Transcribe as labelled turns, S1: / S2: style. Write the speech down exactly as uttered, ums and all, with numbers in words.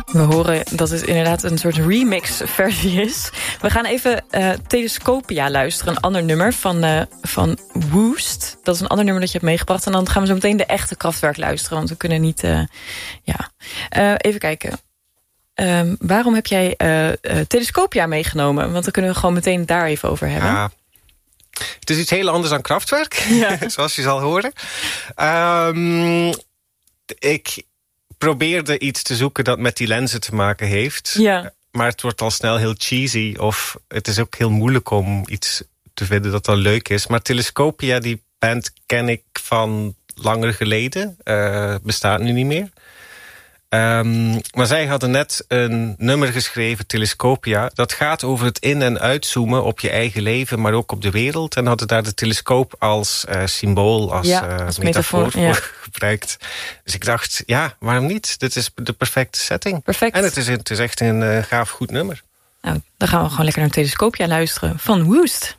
S1: We horen dat het inderdaad een soort remix-versie is. We gaan even uh, Telescopia luisteren, een ander nummer van, uh, van Woost. Dat is een ander nummer dat je hebt meegebracht. En dan gaan we zo meteen de echte Kraftwerk luisteren, want we kunnen niet... Uh, ja. Uh, even kijken. Um, waarom heb jij uh, uh, Telescopia meegenomen? Want dan kunnen we gewoon meteen daar even over hebben.
S2: Ja. Het is iets heel anders dan Kraftwerk, ja. Zoals je zal horen. Um, ik probeerde iets te zoeken dat met die lenzen te maken heeft.
S1: Ja.
S2: Maar het wordt al snel heel cheesy. Of het is ook heel moeilijk om iets te vinden dat al leuk is. Maar Telescopia, die band ken ik van langer geleden. Uh, bestaat nu niet meer. Um, maar zij hadden net een nummer geschreven, Telescopia. Dat gaat over het in- en uitzoomen op je eigen leven, maar ook op de wereld. En hadden daar de telescoop als uh, symbool, als,
S1: ja,
S2: uh,
S1: als
S2: metafoor,
S1: metafoor ja.
S2: voor gebruikt. Dus ik dacht, ja, waarom niet? Dit is de perfecte setting.
S1: Perfect.
S2: En het is, het is echt een uh, gaaf goed nummer.
S1: Nou, dan gaan we gewoon lekker naar Telescopia luisteren van Woost.